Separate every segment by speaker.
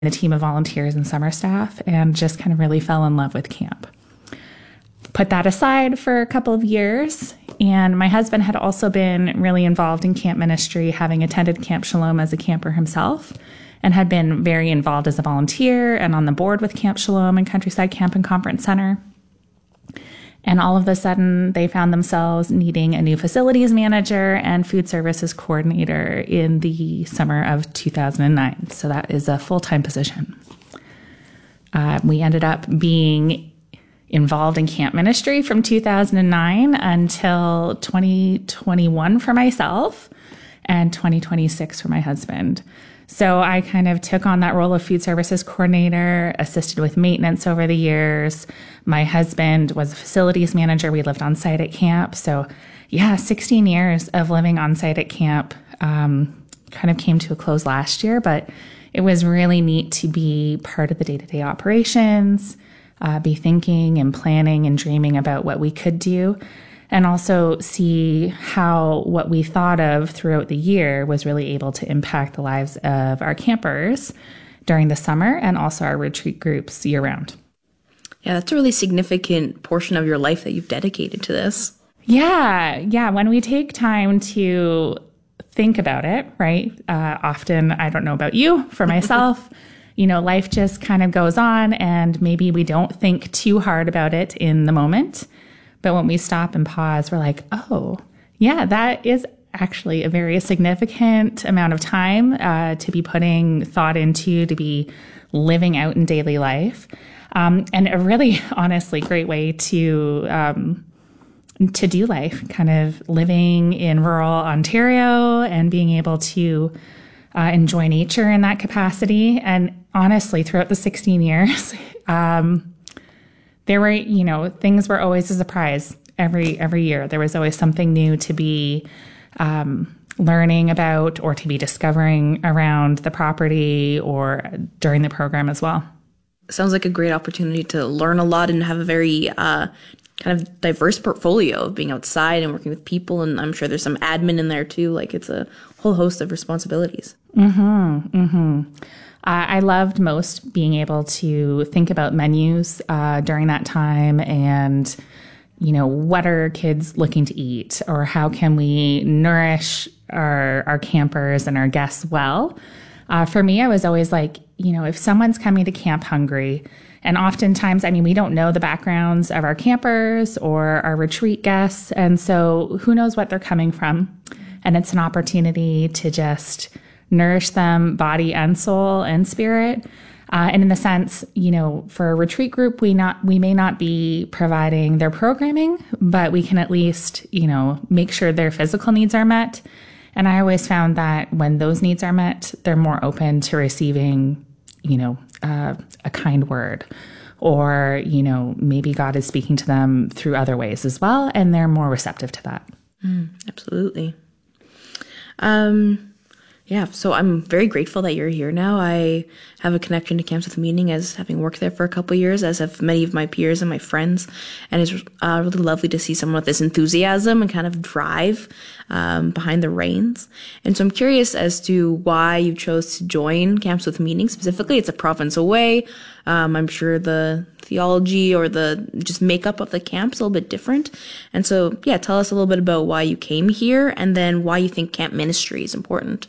Speaker 1: a team of volunteers and summer staff, and just kind of really fell in love with camp. Put that aside for a couple of years, and my husband had also been really involved in camp ministry, having attended Camp Shalom as a camper himself, and had been very involved as a volunteer and on the board with Camp Shalom and Countryside Camp and Conference Center. And all of a sudden, they found themselves needing a new facilities manager and food services coordinator in the summer of 2009. So that is a full-time position. We ended up being involved in camp ministry from 2009 until 2021 for myself and 2026 for my husband. So I kind of took on that role of food services coordinator, assisted with maintenance over the years. My husband was a facilities manager. We lived on site at camp. So 16 years of living on site at camp kind of came to a close last year, but it was really neat to be part of the day-to-day operations, be thinking and planning and dreaming about what we could do, and also see how what we thought of throughout the year was really able to impact the lives of our campers during the summer and also our retreat groups year-round.
Speaker 2: Yeah, that's a really significant portion of your life that you've dedicated to this.
Speaker 1: Yeah. When we take time to think about it, right? Often, I don't know about you, for myself, life just kind of goes on, and maybe we don't think too hard about it in the moment. But when we stop and pause, we're like, oh, yeah, that is actually a very significant amount of time to be putting thought into, to be living out in daily life. And a really, honestly, great way to do life, kind of living in rural Ontario and being able to enjoy nature in that capacity. And honestly, throughout the 16 years, there were, things were always a surprise every year. There was always something new to be learning about or to be discovering around the property or during the program as well.
Speaker 2: Sounds like a great opportunity to learn a lot and have a very kind of diverse portfolio of being outside and working with people. And I'm sure there's some admin in there too. Like, it's a whole host of responsibilities.
Speaker 1: I loved most being able to think about menus during that time and, what are kids looking to eat, or how can we nourish our campers and our guests well. For me, I was always like, if someone's coming to camp hungry, and oftentimes, we don't know the backgrounds of our campers or our retreat guests. And so who knows what they're coming from. And it's an opportunity to just nourish them, body and soul and spirit. And in the sense, for a retreat group, we may not be providing their programming, but we can at least, make sure their physical needs are met. And I always found that when those needs are met, they're more open to receiving, a kind word, or, maybe God is speaking to them through other ways as well. And they're more receptive to that.
Speaker 2: Absolutely. So I'm very grateful that you're here now. I have a connection to Camps with Meaning as having worked there for a couple of years, as have many of my peers and my friends. And it's really lovely to see someone with this enthusiasm and kind of drive behind the reins. And so I'm curious as to why you chose to join Camps with Meaning specifically. It's a province away. I'm sure the theology or the just makeup of the camp's a little bit different. And so, tell us a little bit about why you came here and then why you think camp ministry is important.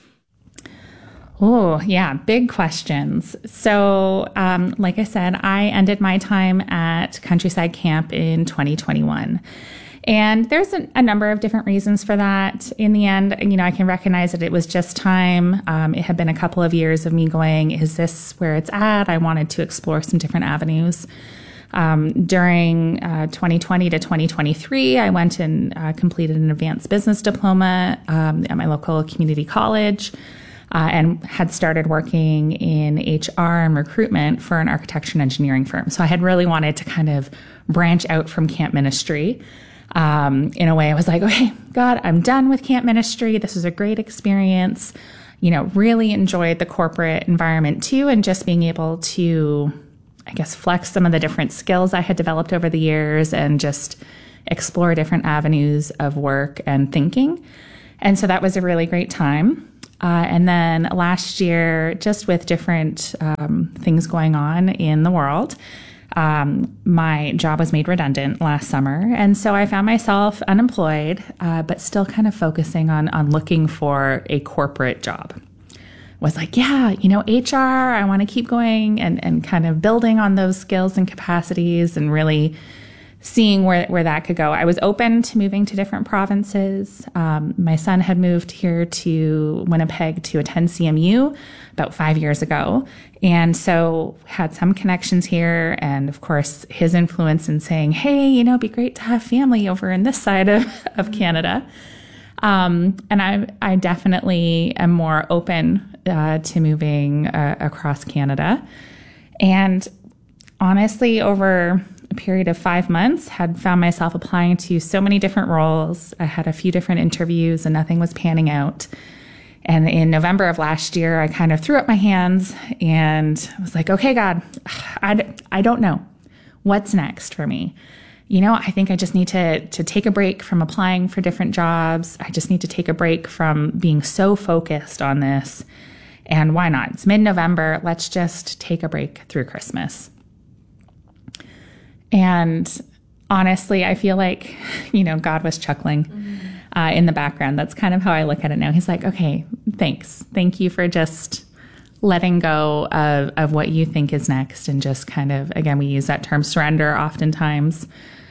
Speaker 1: Oh, yeah, big questions. So, like I said, I ended my time at Countryside Camp in 2021. And there's a number of different reasons for that. In the end, I can recognize that it was just time. It had been a couple of years of me going, is this where it's at? I wanted to explore some different avenues. During 2020 to 2023, I went and completed an advanced business diploma at my local community college. And had started working in HR and recruitment for an architecture and engineering firm. So I had really wanted to kind of branch out from camp ministry. In a way, I was like, okay, God, I'm done with camp ministry. This was a great experience. Really enjoyed the corporate environment too, and just being able to, flex some of the different skills I had developed over the years and just explore different avenues of work and thinking. And so that was a really great time. And then last year, just with different things going on in the world, my job was made redundant last summer. And so I found myself unemployed, but still kind of focusing on looking for a corporate job. Was like, yeah, HR, I want to keep going and kind of building on those skills and capacities and really seeing where that could go. I was open to moving to different provinces. My son had moved here to Winnipeg to attend CMU about 5 years ago. And so had some connections here. And of course, his influence in saying, hey, it'd be great to have family over in this side of Canada. And I definitely am more open to moving across Canada. And honestly, over a period of 5 months, had found myself applying to so many different roles. I had a few different interviews and nothing was panning out. And in November of last year, I kind of threw up my hands and was like, okay, God, I don't know what's next for me. I think I just need to take a break from applying for different jobs. I just need to take a break from being so focused on this. And why not? It's mid-November. Let's just take a break through Christmas. And honestly, I feel like, God was chuckling in the background. That's kind of how I look at it now. He's like, okay, thanks. Thank you for just letting go of what you think is next. And just kind of, again, we use that term surrender oftentimes.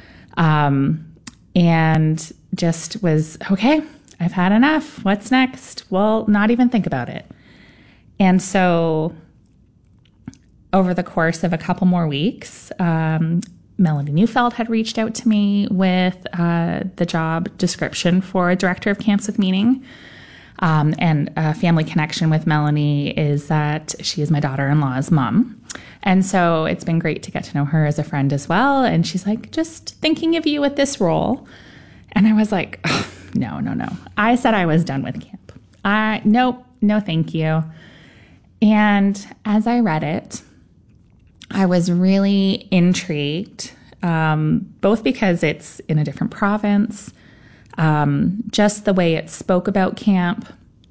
Speaker 1: And just was, okay, I've had enough. What's next? Well, not even think about it. And so over the course of a couple more weeks, Melanie Neufeld had reached out to me with the job description for a director of Camps with Meaning. And a family connection with Melanie is that she is my daughter-in-law's mom. And so it's been great to get to know her as a friend as well. And she's like, just thinking of you with this role. And I was like, oh, no. I said I was done with camp. No, thank you. And as I read it, I was really intrigued, both because it's in a different province, just the way it spoke about camp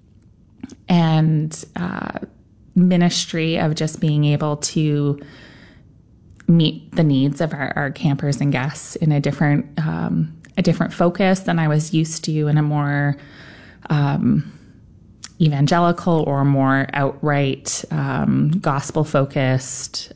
Speaker 1: and ministry of just being able to meet the needs of our campers and guests in a different focus than I was used to, in a more evangelical or more outright gospel-focused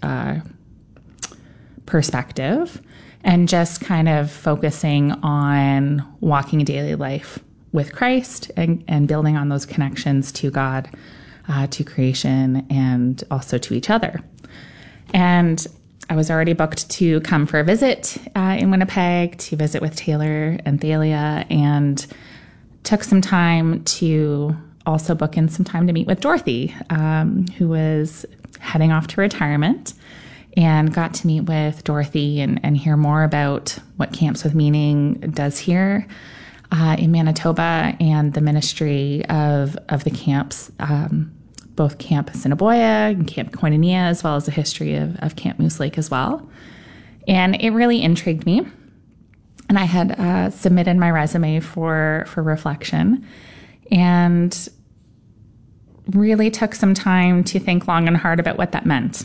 Speaker 1: perspective, and just kind of focusing on walking a daily life with Christ and building on those connections to God, to creation, and also to each other. And I was already booked to come for a visit in Winnipeg to visit with Taylor and Thalia, and took some time to also book in some time to meet with Dorothy, who was heading off to retirement, and got to meet with Dorothy and hear more about what Camps with Meaning does here in Manitoba, and the ministry of the camps, both Camp Assiniboia and Camp Koinonia, as well as the history of Camp Moose Lake as well. And it really intrigued me. And I had submitted my resume for reflection, and really took some time to think long and hard about what that meant.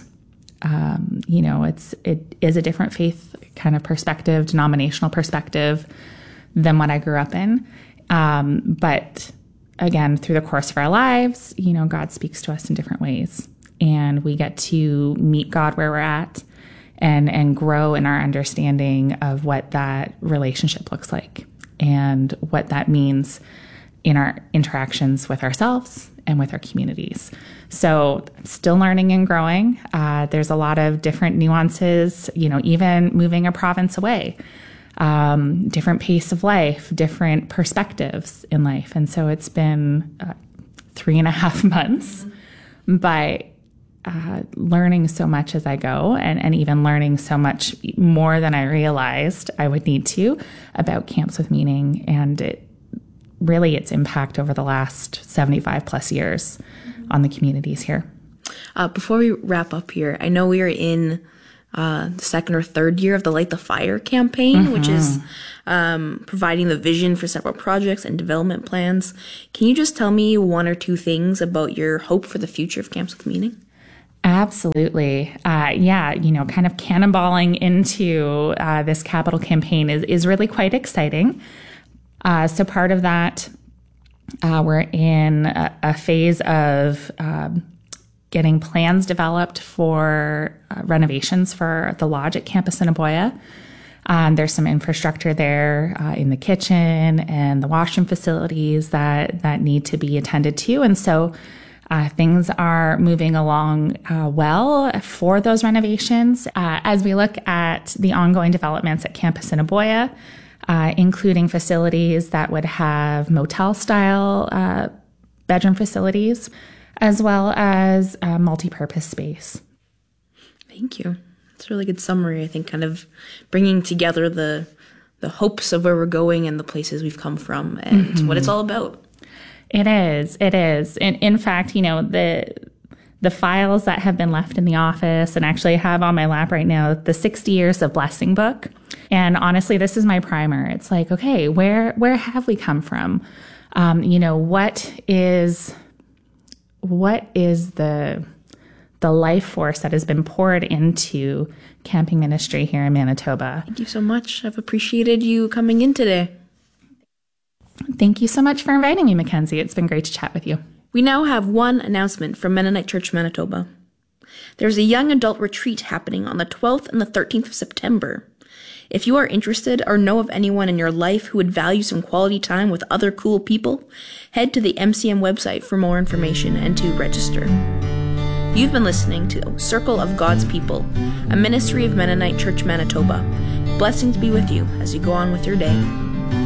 Speaker 1: It is a different faith kind of perspective, denominational perspective than what I grew up in. But again, through the course of our lives, God speaks to us in different ways, and we get to meet God where we're at and grow in our understanding of what that relationship looks like and what that means in our interactions with ourselves and with our communities. So still learning and growing. There's a lot of different nuances, even moving a province away, different pace of life, different perspectives in life. And so it's been 3.5 months, but learning so much as I go, and even learning so much more than I realized I would need to about Camps with Meaning, and its impact over the last 75 plus years on the communities here.
Speaker 2: Before we wrap up here, I know we are in the second or third year of the Light the Fire campaign, which is providing the vision for several projects and development plans. Can you just tell me one or two things about your hope for the future of Camps with Meaning?
Speaker 1: Absolutely. Kind of cannonballing into this capital campaign is really quite exciting. So part of that, we're in a phase of getting plans developed for renovations for the lodge at Camp Assiniboia. There's some infrastructure there in the kitchen and the washroom facilities that need to be attended to. And so things are moving along well for those renovations. As we look at the ongoing developments at Camp Assiniboia, including facilities that would have motel-style bedroom facilities, as well as multi-purpose space.
Speaker 2: Thank you. It's a really good summary, I think, kind of bringing together the hopes of where we're going and the places we've come from and what it's all about.
Speaker 1: It is. And in fact, the files that have been left in the office, and actually I have on my lap right now, the 60 Years of Blessing book. And honestly, this is my primer. It's like, okay, where have we come from? What is the life force that has been poured into camping ministry here in Manitoba?
Speaker 2: Thank you so much. I've appreciated you coming in today.
Speaker 1: Thank you so much for inviting me, Mackenzie. It's been great to chat with you.
Speaker 2: We now have one announcement from Mennonite Church Manitoba. There's a young adult retreat happening on the 12th and the 13th of September. If you are interested or know of anyone in your life who would value some quality time with other cool people, head to the MCM website for more information and to register. You've been listening to Circle of God's People, a ministry of Mennonite Church Manitoba. Blessings be with you as you go on with your day.